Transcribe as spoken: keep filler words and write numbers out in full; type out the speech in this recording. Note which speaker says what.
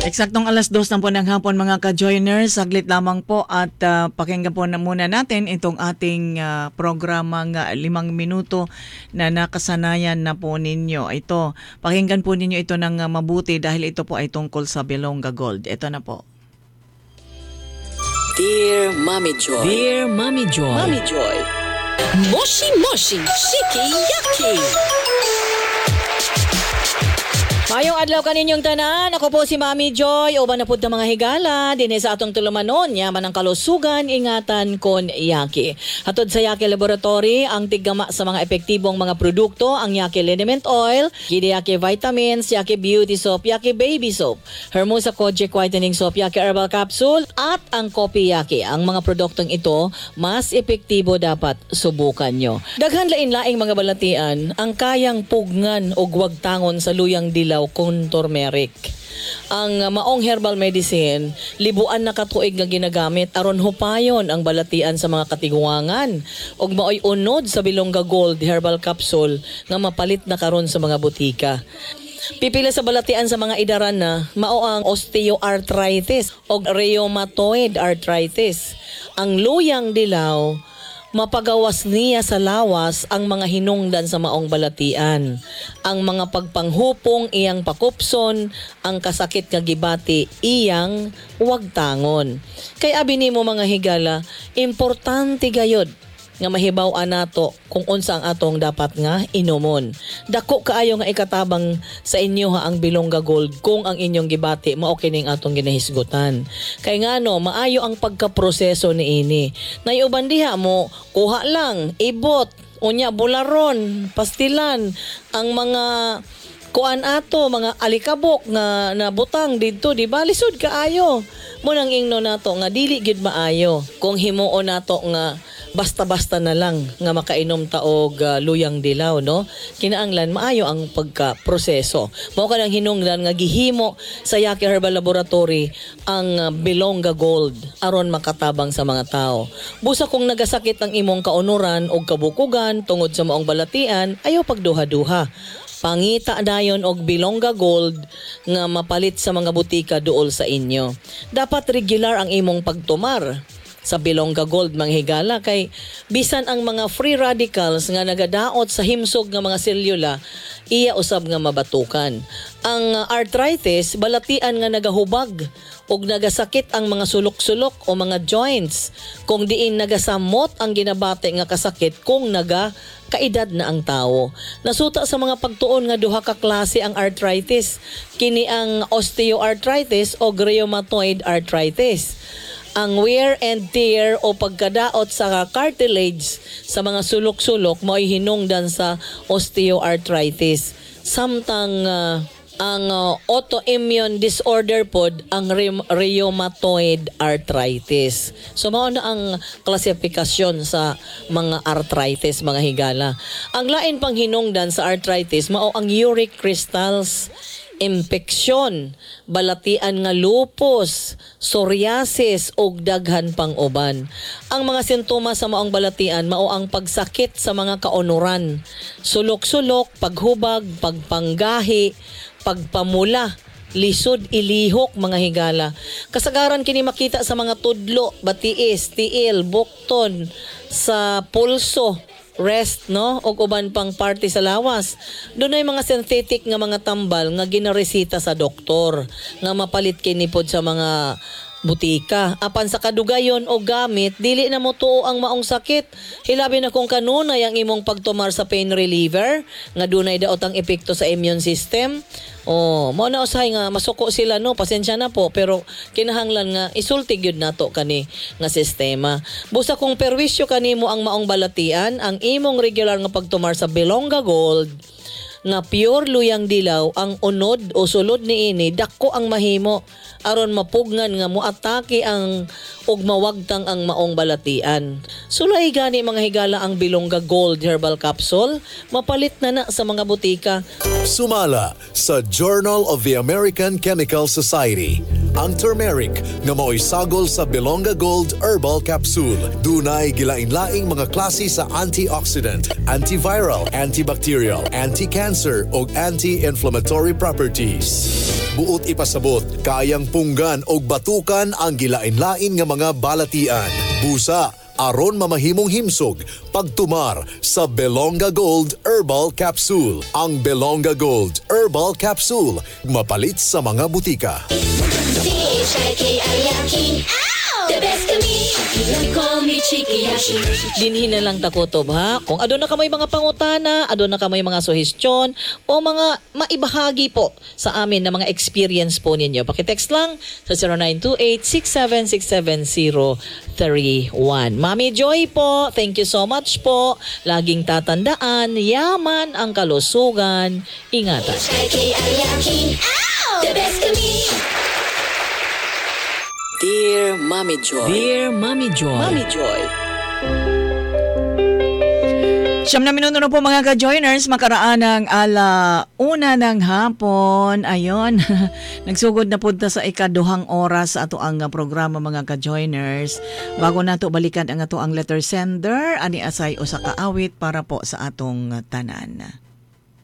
Speaker 1: Eksaktong alas dos na po ng hapon mga ka-joiners, saglit lamang po at uh, pakinggan po na muna natin itong ating uh, programang uh, limang minuto na nakasanayan na po ninyo. Ito, pakinggan po ninyo ito ng uh, mabuti dahil ito po ay tungkol sa Bilonga Gold. Ito na po.
Speaker 2: Dear Mommy Joy.
Speaker 3: Dear Mommy Joy.
Speaker 2: Mommy Joy. Moshi Moshi Shiki Yaki.
Speaker 3: Mayong adlaw kaninyong tanan, ako po si Mommy Joy, uban na pud ng mga higala, dinhi sa atong tulumanon, yaman ang kalusugan, ingatan kon Yaki. Hatod sa Yaki Laboratory, ang tiggama sa mga epektibong mga produkto, ang Yaki Liniment Oil, Gidi Yaki Vitamins, Yaki Beauty Soap, Yaki Baby Soap, Hermosa Kojic Whitening Soap, Yaki Herbal Capsule, at ang Kopi Yaki. Ang mga produktong ito, mas epektibo dapat subukan nyo. Daghan lain-laing mga balatian, ang kayang pugngan o gwagtangon sa luyang dilaw kung turmeric. Ang uh, maong herbal medicine, libuan na katuig nga ginagamit aron hupayon ang balatian sa mga katiguangan ug maoy unod sa Bilonga Gold Herbal Capsule nga mapalit na karon sa mga butika. Pipila sa balatian sa mga idaran na mao ang osteoarthritis o rheumatoid arthritis. Ang luyang dilaw, mapagawas niya sa lawas ang mga hinungdan sa maong balatian. Ang mga pagpanghupong iyang pakupson, ang kasakit nga gibati iyang wagtangon. Kay abi nimo mga higala, importante gayod nga mahibaw-an nato kung unsa ang atong dapat nga inumon. Dako kaayo nga ikatabang sa inyo ha ang Bilonga Gold kung ang inyong gibati mao kining atong ginahisgutan. Kay ngano maayo ang pagkaproseso niini. Nayuban diha mo kuha lang, ibot, unya bularon, pastilan ang mga kuan ato mga alikabok nga nabutang didto di ba lisod kaayo. Mo nang ingno nato nga dili gid maayo kung himuon nato nga basta-basta na lang nga makainom taog uh, luyang dilaw, no? Kinaanglan, maayo ang pagka-proseso. Mao ka nang hinungdan nga gihimo sa Yaki Herbal Laboratory ang uh, Bilonga Gold aron makatabang sa mga tao. Busa kung nagasakit ang imong kaunuran o kabukugan tungod sa maong balatian, ayaw pagduha-duha. Pangita dayon og Bilonga Gold nga mapalit sa mga butika duol sa inyo. Dapat regular ang imong pagtumar sa Bilonga Gold mga higala kay bisan ang mga free radicals nga nagadaot sa himsog nga mga selula iya usab nga mabatukan. Ang arthritis balatian nga nagahubag ug nagasakit ang mga sulok-sulok o mga joints kung diin nagasamot ang ginabate nga kasakit kung naga kaedad na ang tao. Nasuta sa mga pagtuon nga duha ka klase ang arthritis. Kini ang osteoarthritis o rheumatoid arthritis. Ang wear and tear o pagkadaot sa cartilage sa mga sulok-sulok mo'y hinungdan sa osteoarthritis. Samtang uh, ang uh, autoimmune disorder pod ang rheumatoid arthritis. So mao na ang klasifikasyon sa mga arthritis mga higala. Ang lain pang hinungdan sa arthritis mao ang uric crystals, impeksyon, balatian nga lupus, psoriasis ug daghan pang uban. Ang mga sintomas sa maong balatian mao ang pagsakit sa mga kaunuran, sulok-sulok, paghubag, pagpanggahi, pagpamula, lisod ilihok mga higala. Kasagaran kini makita sa mga tudlo, batiis, tiil, bukton, sa pulso, rest, no? O uban pang party sa lawas. Doon ay mga synthetic nga mga tambal nga ginaresita sa doktor nga mapalit kini pod sa mga butika. Apan sa kadugayon o gamit, dili na mo tuo ang maong sakit. Hilabi na kung kanunay ang imong pagtumar sa pain reliever nga dunay daot ang epekto sa immune system. Oh, mo na usahay nga masuko sila no, pasensya na po pero kinahanglan nga isulti gyud nato kani nga sistema. Busa kung perwisyo kanimo ang maong balatian, ang imong regular nga pagtumar sa Bilonga Gold nga pure luyang dilaw ang unod o sulod niini dako ang mahimo aron mapugnan nga moatake ang ug mawagtang ang maong balatian. Sulay gani mga higala ang Bilonga Gold Herbal Capsule, mapalit na na sa mga butika.
Speaker 4: Sumala sa Journal of the American Chemical Society ang turmeric nga mao'y sagol sa Belonga Gold Herbal Capsule. Dunay gilain-laing mga klase sa antioxidant, antiviral, antibacterial, anti-cancer ug anti-inflammatory properties. Buot ipasabot, kayang punggan o batukan ang gilain-lain nga mga balatian. Busa, aron mamahimong himsog, pagtumar sa Belonga Gold Herbal Capsule. Ang Belonga Gold Herbal Capsule, mapalit sa mga butika.
Speaker 5: C H I K I Yakin. The best of me. You call me Chiki Yakin.
Speaker 3: Dinhin na lang takotob ha. Kung adon na kamay mga pangutana, adon na kamay mga suhestyon o mga maibahagi po sa amin na mga experience po ninyo. Pakitext lang sa zero nine two eight, six seven six seven zero three one. Mami Joy po, thank you so much po. Laging tatandaan, yaman ang kalusugan. Ingatan.
Speaker 5: C H I K I Yakin. The best of me.
Speaker 2: Dear Mommy Joy.
Speaker 3: Dear Mami Joy.
Speaker 2: Mommy Joy.
Speaker 1: Siyam na minuto na po mga ka-joiners, makaraan ng ala una ng hapon. Ayon, nagsugod na punta sa ikaduhang oras sa ato ang programa mga ka-joiners. Bago nato balikan ang ato ang letter sender, ani asay o sa kaawit para po sa atong tanan.